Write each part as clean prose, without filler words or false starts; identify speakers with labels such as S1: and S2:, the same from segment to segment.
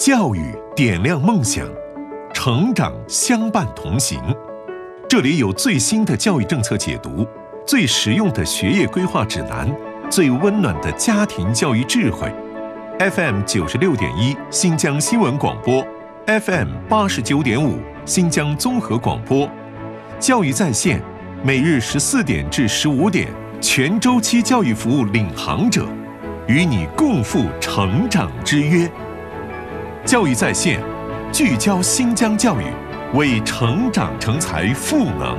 S1: 教育点亮梦想，成长相伴同行。这里有最新的教育政策解读，最实用的学业规划指南，最温暖的家庭教育智慧。FM 96.1新疆新闻广播， FM 89.5新疆综合广播。教育在线，每日14点至15点，全周期教育服务领航者，与你共赴成长之约。教育在线，聚焦新疆教育，为成长成才赋能。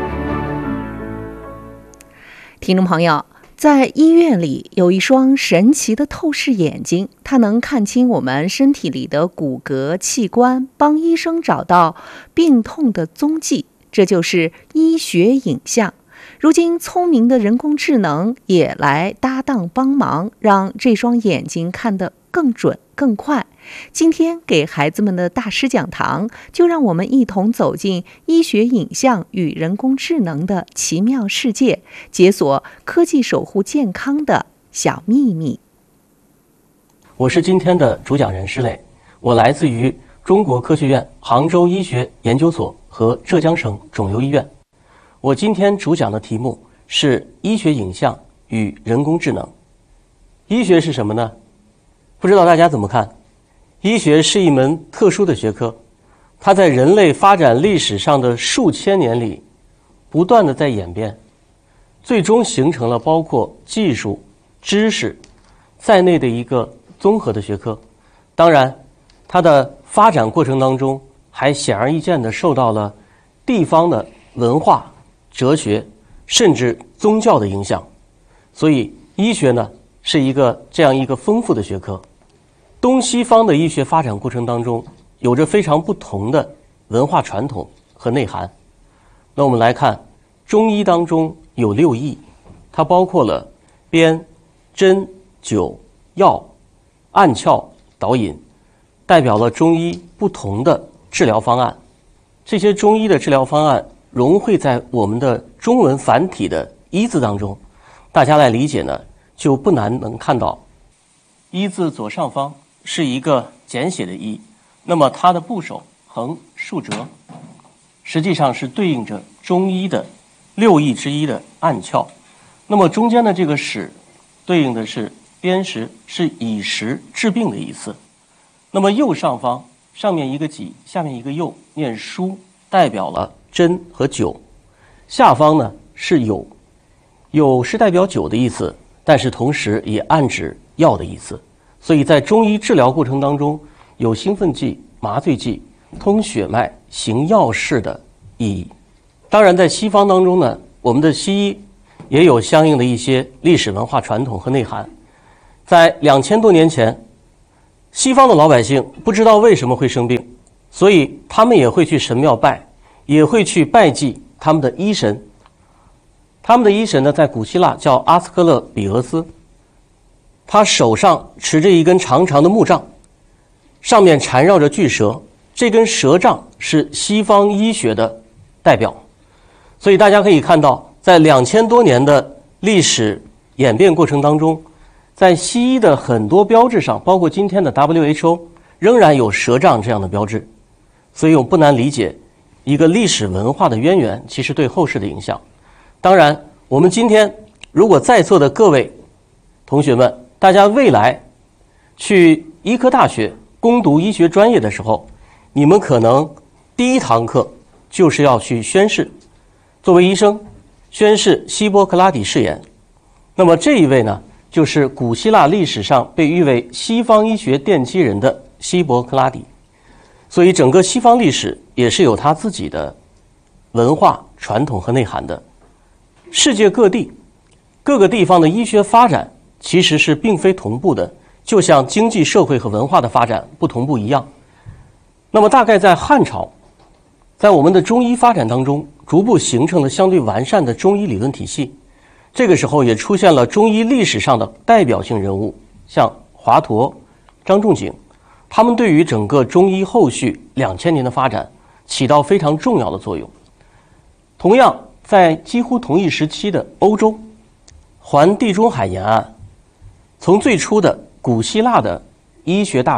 S2: 听众朋友，在医院里有一双神奇的透视眼睛，它能看清我们身体里的骨骼器官，帮医生找到病痛的踪迹，这就是医学影像。如今聪明的人工智能也来搭档帮忙，让这双眼睛看得更准更快。今天给孩子们的大师讲堂，就让我们一同走进医学影像与人工智能的奇妙世界，解锁科技守护健康的小秘密。
S3: 我是今天的主讲人施磊，我来自于中国科学院杭州医学研究所和浙江省肿瘤医院。我今天主讲的题目是医学影像与人工智能。医学是什么呢？不知道大家怎么看？医学是一门特殊的学科，它在人类发展历史上的数千年里不断的在演变，最终形成了包括技术、知识在内的一个综合的学科。当然，它的发展过程当中还显而易见地受到了地方的文化、哲学甚至宗教的影响。所以医学呢是这样一个丰富的学科。东西方的医学发展过程当中有着非常不同的文化传统和内涵。那我们来看，中医当中有6义，它包括了砭、针、灸、药、按窍、导引，代表了中医不同的治疗方案。这些中医的治疗方案融汇在我们的中文繁体的医字当中，大家来理解呢，就不难能看到医字左上方是一个简写的医，那么它的部首横竖折实际上是对应着中医的6义之一的按窍。那么中间的这个史对应的是砭石，是以石治病的意思。那么右上方上面一个己，下面一个右，念书，代表了针和灸。下方呢是酉，酉是代表酒的意思，但是同时也暗指药的意思。所以在中医治疗过程当中，有兴奋剂、麻醉剂、通血脉、行药事的意义。当然在西方当中呢，我们的西医也有相应的一些历史文化传统和内涵。在2000多年前，西方的老百姓不知道为什么会生病，所以他们也会去神庙拜，也会去拜祭他们的医神。他们的医神呢，在古希腊叫阿斯克勒比俄斯，他手上持着一根长长的木杖，上面缠绕着巨蛇，这根蛇杖是西方医学的代表。所以大家可以看到，在2000多年的历史演变过程当中，在西医的很多标志上，包括今天的 WHO 仍然有蛇杖这样的标志。所以我们不难理解一个历史文化的渊源其实对后世的影响。当然我们今天如果在座的各位同学们，大家未来去医科大学攻读医学专业的时候，你们可能第一堂课就是要去宣誓，作为医生宣誓希波克拉底誓言。那么这一位呢，就是古希腊历史上被誉为西方医学奠基人的希波克拉底。所以整个西方历史也是有它自己的文化传统和内涵的。世界各地各个地方的医学发展其实是并非同步的，就像经济社会和文化的发展不同步一样。那么大概在汉朝，在我们的中医发展当中逐步形成了相对完善的中医理论体系。这个时候也出现了中医历史上的代表性人物，像华佗、张仲景，他们对于整个中医后续2000年的发展起到非常重要的作用。同样在几乎同一时期的欧洲，环地中海沿岸，从最初的古希腊的医学大师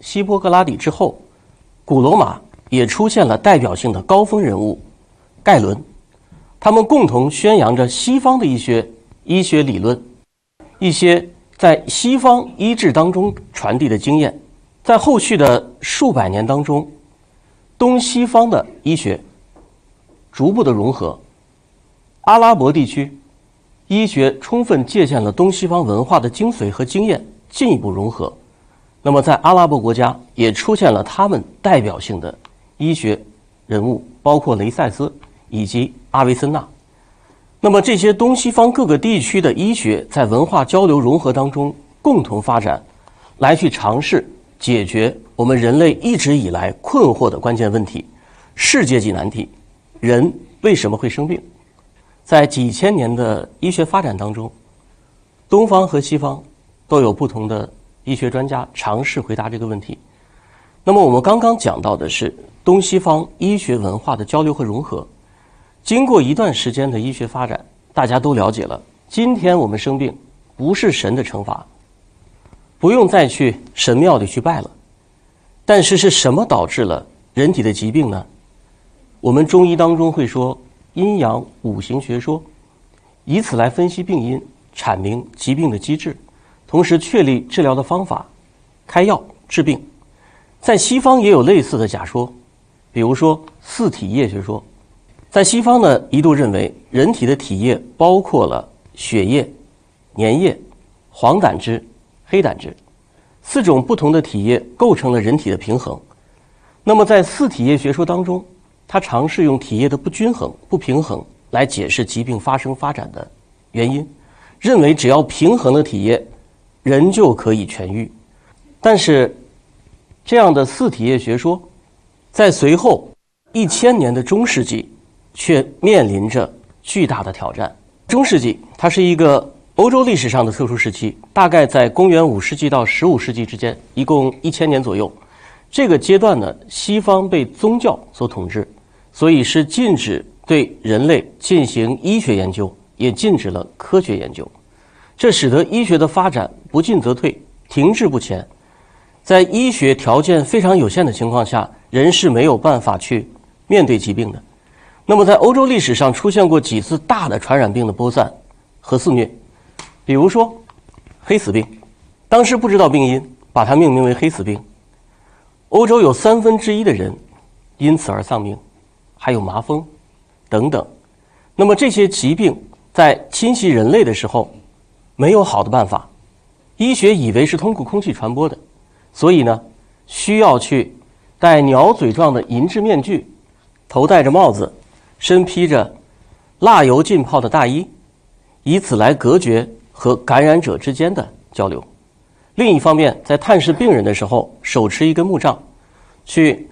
S3: 希波格拉底之后，古罗马也出现了代表性的高峰人物盖伦，他们共同宣扬着西方的医学理论，一些在西方医治当中传递的经验。在后续的数百年当中，东西方的医学逐步的融合，阿拉伯地区医学充分借鉴了东西方文化的精髓和经验，进一步融合。那么在阿拉伯国家也出现了他们代表性的医学人物，包括雷塞斯以及阿维森纳。那么这些东西方各个地区的医学在文化交流融合当中共同发展，来去尝试解决我们人类一直以来困惑的关键问题，世界级难题：人为什么会生病？在几千年的医学发展当中，东方和西方都有不同的医学专家尝试回答这个问题。那么我们刚刚讲到的是东西方医学文化的交流和融合，经过一段时间的医学发展，大家都了解了，今天我们生病不是神的惩罚，不用再去神庙里去拜了。但是是什么导致了人体的疾病呢？我们中医当中会说阴阳五行学说，以此来分析病因，阐明疾病的机制，同时确立治疗的方法，开药治病。在西方也有类似的假说，比如说四体液学说。在西方呢，一度认为人体的体液包括了血液、粘液、黄胆汁、黑胆汁4种不同的体液构成了人体的平衡。那么在四体液学说当中，他尝试用体液的不均衡、不平衡来解释疾病发生发展的原因，认为只要平衡了体液，人就可以痊愈。但是这样的四体液学说在随后1000年的中世纪却面临着巨大的挑战。中世纪它是一个欧洲历史上的特殊时期，大概在公元5世纪到15世纪之间，一共1000年左右。这个阶段呢，西方被宗教所统治，所以是禁止对人类进行医学研究，也禁止了科学研究。这使得医学的发展不进则退，停滞不前。在医学条件非常有限的情况下，人是没有办法去面对疾病的。那么在欧洲历史上出现过几次大的传染病的播散和肆虐，比如说黑死病，当时不知道病因，把它命名为黑死病，欧洲有1/3的人因此而丧命，还有麻风等等。那么这些疾病在侵袭人类的时候没有好的办法，医学以为是通过空气传播的，所以呢需要去戴鸟嘴状的银质面具，头戴着帽子，身披着蜡油浸泡的大衣，以此来隔绝和感染者之间的交流。另一方面，在探视病人的时候，手持一根木杖，去